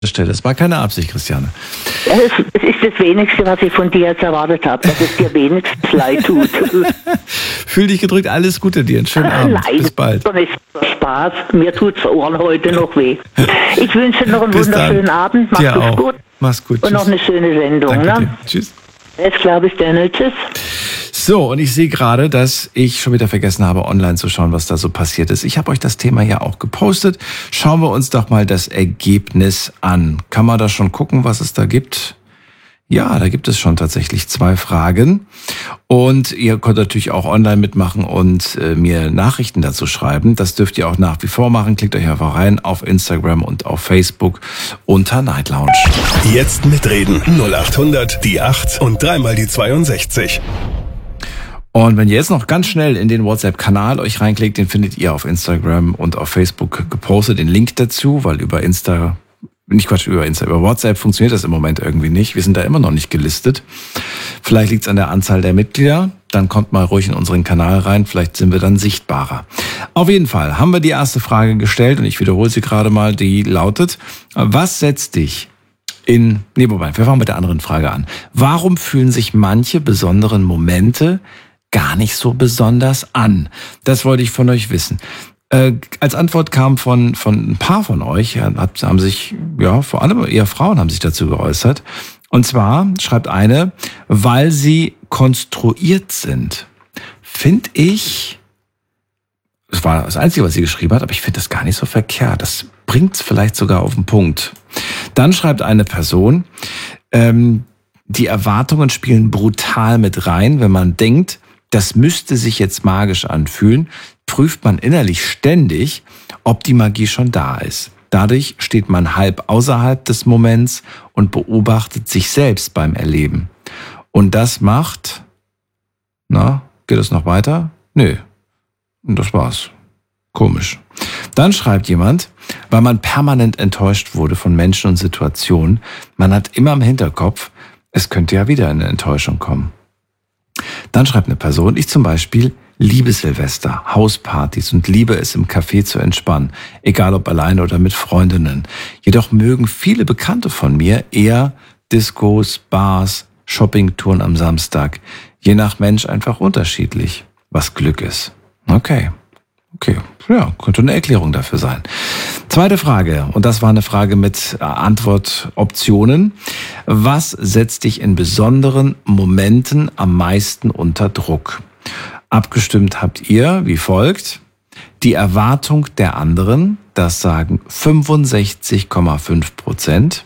Stelle. Das war keine Absicht, Christiane. Ja, es ist das Wenigste, was ich von dir jetzt erwartet habe, dass es dir wenigstens leid tut. Fühl dich gedrückt, alles Gute dir, einen schönen Abend. Nein, bis bald. Das ist Spaß, mir tut's Ohren heute noch weh. Ich wünsche noch einen wunderschönen Abend, mach's auch gut. Mach's gut. Und noch eine schöne Sendung. Danke Ne? dir. Tschüss. Jetzt glaube ich, Daniel, tschüss. So, und ich sehe gerade, dass ich schon wieder vergessen habe, online zu schauen, was da so passiert ist. Ich habe euch das Thema ja auch gepostet. Schauen wir uns doch mal das Ergebnis an. Kann man da schon gucken, was es da gibt? Ja, da gibt es schon tatsächlich 2 Fragen. Und ihr könnt natürlich auch online mitmachen und mir Nachrichten dazu schreiben. Das dürft ihr auch nach wie vor machen. Klickt euch einfach rein auf Instagram und auf Facebook unter Night Lounge. Jetzt mitreden. 0800 die 8 und dreimal die 62. Und wenn ihr jetzt noch ganz schnell in den WhatsApp-Kanal euch reinklickt, den findet ihr auf Instagram und auf Facebook gepostet, den Link dazu, weil über WhatsApp funktioniert das im Moment irgendwie nicht. Wir sind da immer noch nicht gelistet. Vielleicht liegt es an der Anzahl der Mitglieder. Dann kommt mal ruhig in unseren Kanal rein. Vielleicht sind wir dann sichtbarer. Auf jeden Fall haben wir die erste Frage gestellt und ich wiederhole sie gerade mal. Die lautet, was setzt dich wir fangen mit der anderen Frage an. Warum fühlen sich manche besonderen Momente gar nicht so besonders an? Das wollte ich von euch wissen. Als Antwort kam von ein paar von euch, haben sich, vor allem eher Frauen haben sich dazu geäußert. Und zwar schreibt eine, weil sie konstruiert sind. Finde ich, das war das Einzige, was sie geschrieben hat, aber ich finde das gar nicht so verkehrt. Das bringt es vielleicht sogar auf den Punkt. Dann schreibt eine Person, die Erwartungen spielen brutal mit rein. Wenn man denkt, das müsste sich jetzt magisch anfühlen, prüft man innerlich ständig, ob die Magie schon da ist. Dadurch steht man halb außerhalb des Moments und beobachtet sich selbst beim Erleben. Und das macht, geht es noch weiter? Nö. Und das war's. Komisch. Dann schreibt jemand, weil man permanent enttäuscht wurde von Menschen und Situationen, man hat immer im Hinterkopf, es könnte ja wieder eine Enttäuschung kommen. Dann schreibt eine Person, ich zum Beispiel liebe Silvester, Hauspartys und liebe es im Café zu entspannen, egal ob alleine oder mit Freundinnen. Jedoch mögen viele Bekannte von mir eher Discos, Bars, Shoppingtouren am Samstag. Je nach Mensch einfach unterschiedlich, was Glück ist. Okay, ja, könnte eine Erklärung dafür sein. Zweite Frage, und das war eine Frage mit Antwortoptionen. Was setzt dich in besonderen Momenten am meisten unter Druck? Abgestimmt habt ihr wie folgt. Die Erwartung der anderen, das sagen 65,5%.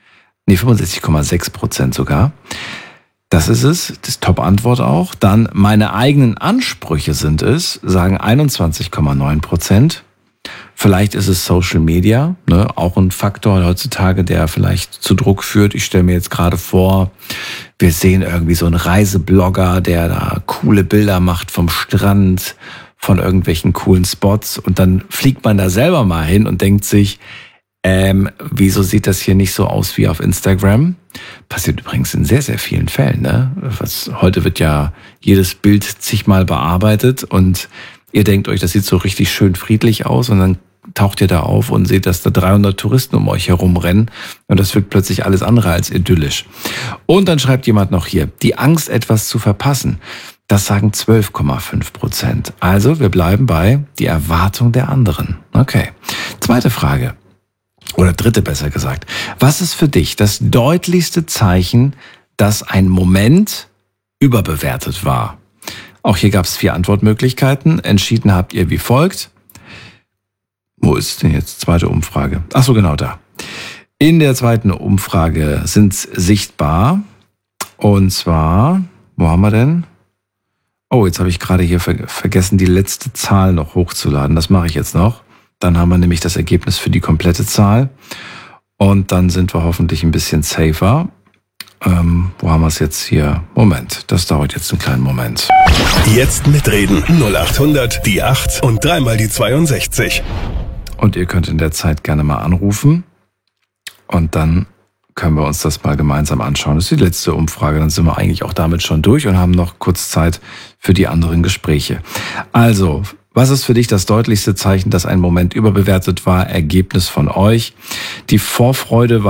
65,6% sogar. Das ist es, das Top-Antwort auch. Dann meine eigenen Ansprüche sind es, sagen 21,9%. Vielleicht ist es Social Media, auch ein Faktor heutzutage, der vielleicht zu Druck führt. Ich stelle mir jetzt gerade vor, wir sehen irgendwie so einen Reiseblogger, der da coole Bilder macht vom Strand, von irgendwelchen coolen Spots und dann fliegt man da selber mal hin und denkt sich, wieso sieht das hier nicht so aus wie auf Instagram? Passiert übrigens in sehr, sehr vielen Fällen. Heute wird ja jedes Bild zigmal bearbeitet und ihr denkt euch, das sieht so richtig schön friedlich aus und dann taucht ihr da auf und seht, dass da 300 Touristen um euch herumrennen und das wird plötzlich alles andere als idyllisch. Und dann schreibt jemand noch hier, die Angst, etwas zu verpassen. Das sagen 12,5%. Also wir bleiben bei die Erwartung der anderen. Okay. Zweite Frage. Oder dritte besser gesagt. Was ist für dich das deutlichste Zeichen, dass ein Moment überbewertet war? Auch hier gab es 4 Antwortmöglichkeiten. Entschieden habt ihr wie folgt. Wo ist denn jetzt zweite Umfrage? Ach so, genau da. In der zweiten Umfrage sind sichtbar. Und zwar, wo haben wir denn? Oh, jetzt habe ich gerade hier vergessen, die letzte Zahl noch hochzuladen. Das mache ich jetzt noch. Dann haben wir nämlich das Ergebnis für die komplette Zahl. Und dann sind wir hoffentlich ein bisschen safer. Wo haben wir es jetzt hier? Moment, das dauert jetzt einen kleinen Moment. Jetzt mitreden. 0800 die 8 und dreimal die 62. Und ihr könnt in der Zeit gerne mal anrufen. Und dann können wir uns das mal gemeinsam anschauen. Das ist die letzte Umfrage. Dann sind wir eigentlich auch damit schon durch und haben noch kurz Zeit für die anderen Gespräche. Also, Was ist für dich das deutlichste Zeichen, dass ein Moment überbewertet war? Ergebnis von euch. Die Vorfreude war